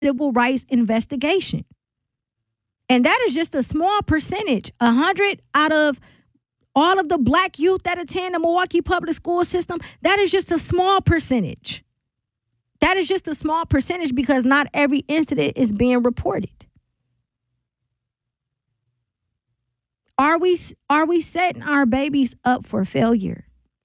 civil rights investigation. And that is just a small percentage. 100 out of all of the black youth that attend the Milwaukee public school system, that is just a small percentage. That is just a small percentage because not every incident is being reported. Are we setting our babies up for failure?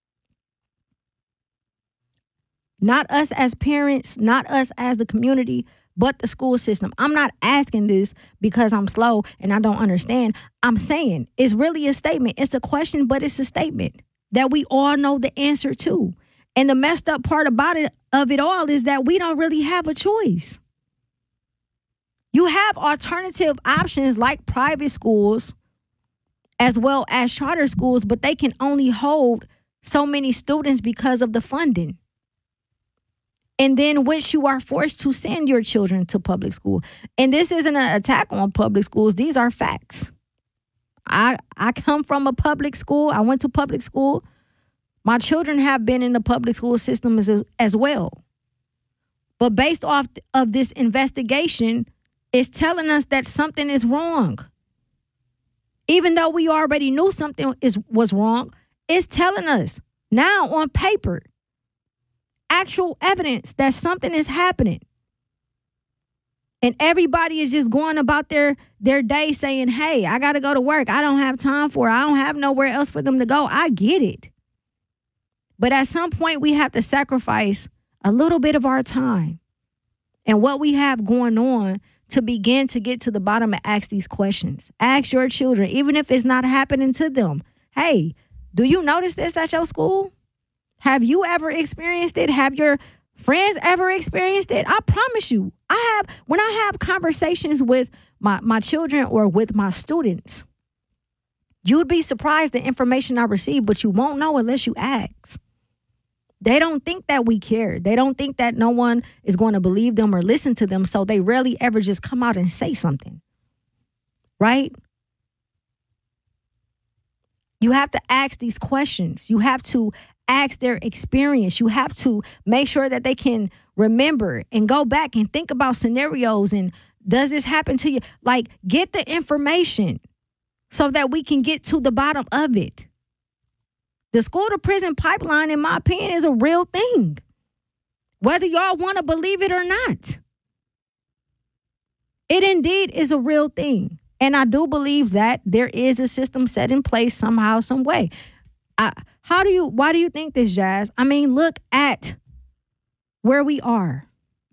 Not us as parents, not us as the community, but the school system. I'm not asking this because I'm slow and I don't understand. I'm saying it's really a statement. It's a question, but it's a statement that we all know the answer to. And the messed up part about it all is that we don't really have a choice. You have alternative options like private schools as well as charter schools, but they can only hold so many students because of the funding. And then which you are forced to send your children to public school. And this isn't an attack on public schools. These are facts. I come from a public school. I went to public school. My children have been in the public school system as well. But based off of this investigation, it's telling us that something is wrong. Even though we already knew something was wrong, it's telling us now on paper, actual evidence that something is happening. And everybody is just going about their day saying, hey, I got to go to work. I don't have time for it. I don't have nowhere else for them to go. I get it. But at some point, we have to sacrifice a little bit of our time and what we have going on to begin to get to the bottom and ask these questions. Ask your children, even if it's not happening to them. Hey, do you notice this at your school? Have you ever experienced it? Have your friends ever experienced it? I promise you, when I have conversations with my children or with my students, you'd be surprised the information I receive, but you won't know unless you ask. They don't think that we care. They don't think that no one is going to believe them or listen to them, so they rarely ever just come out and say something, right? You have to ask these questions. You have to ask their experience. You have to make sure that they can remember and go back and think about scenarios and does this happen to you? Like, get the information so that we can get to the bottom of it. The school to prison pipeline, in my opinion, is a real thing, whether y'all want to believe it or not. It indeed is a real thing. And I do believe that there is a system set in place somehow, some way. Why do you think this, Jazz? I mean, look at where we are.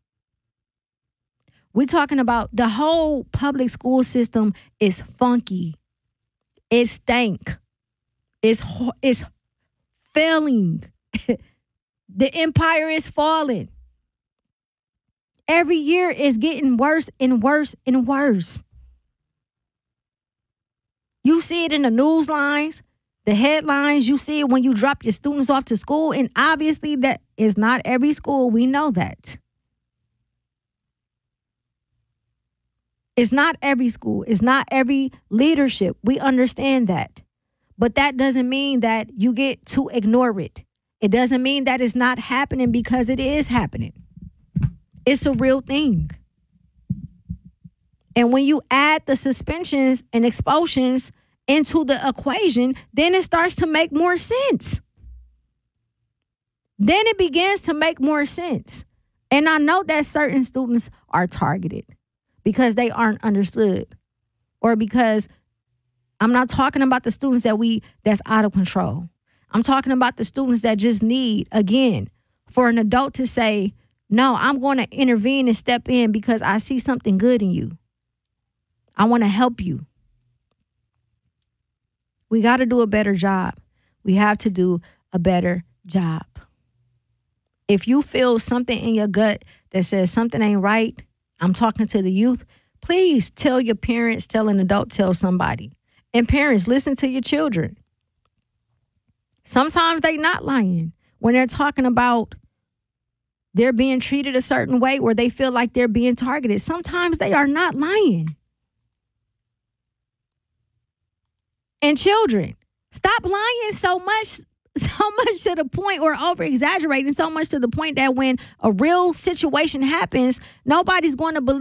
We're talking about the whole public school system is funky. It stank. It's failing. The empire is falling. Every year is getting worse and worse and worse. You see it in the news lines, the headlines. You see it when you drop your students off to school. And obviously that is not every school. We know that. It's not every school. It's not every leadership. We understand that. But that doesn't mean that you get to ignore it. It doesn't mean that it's not happening, because it is happening. It's a real thing. And when you add the suspensions and expulsions into the equation, then it starts to make more sense. Then it begins to make more sense. And I know that certain students are targeted because they aren't understood, or because I'm not talking about the students that's out of control. I'm talking about the students that just need, again, for an adult to say, no, I'm going to intervene and step in because I see something good in you. I want to help you. We got to do a better job. We have to do a better job. If you feel something in your gut that says something ain't right, I'm talking to the youth, please tell your parents, tell an adult, tell somebody. And parents, listen to your children. Sometimes they're not lying when they're talking about they're being treated a certain way or they feel like they're being targeted. Sometimes they are not lying. And children, stop lying so much to the point, or over exaggerating so much to the point that when a real situation happens, nobody's going to believe